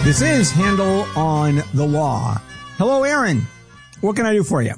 This is Handel on the Law. Hello, Aaron. What can I do for you?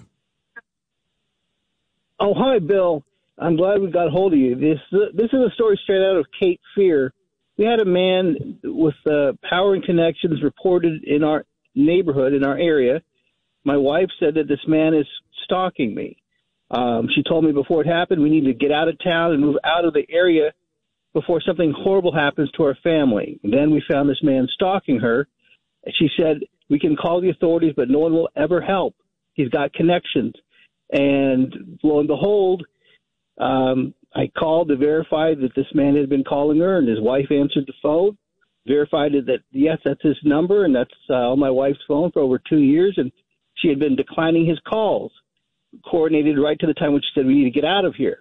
Oh, hi, Bill. I'm glad we got hold of you. This is a story straight out of Cape Fear. We had a man with power and connections reported in our neighborhood, in our area. My wife said that this man is stalking me. She told me before it happened, we need to get out of town and move out of the area before something horrible happens to our family. And then we found this man stalking her. She said, we can call the authorities, but no one will ever help. He's got connections. And lo and behold, I called to verify that this man had been calling her, and his wife answered the phone, verified that, yes, that's his number, and that's on my wife's phone for over 2 years, and she had been declining his calls, coordinated right to the time when she said, we need to get out of here.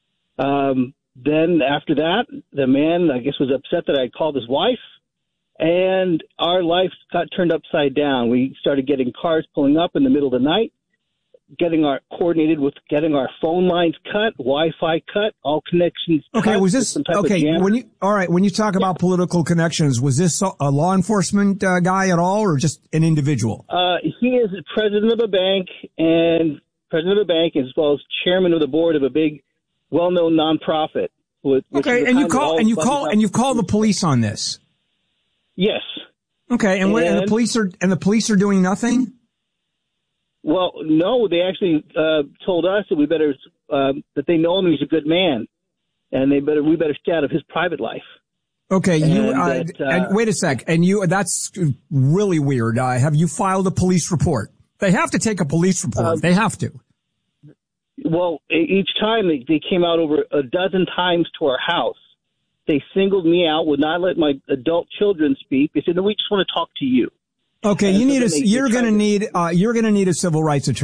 Then after that, the man, I guess, was upset that I called his wife, and our life got turned upside down. We started getting cars pulling up in the middle of the night, getting our phone lines cut, Wi-Fi cut, all connections. Okay, cut, was this okay? When you talk about political connections, was this a law enforcement guy at all, or just an individual? He is president of a bank, as well as chairman of the board of a big, well-known nonprofit. Okay, and you've called the police on this. Yes. Okay, and the police are doing nothing. Well, no, they actually told us that we better that they know him. He's a good man, and we better stay out of his private life. Okay, and wait a sec, that's really weird. Have you filed a police report? They have to take a police report. They have to. Well, each time they came out over a dozen times to our house. They singled me out, would not let my adult children speak. They said, "No, we just want to talk to you." Okay, you're going to need a civil rights attorney.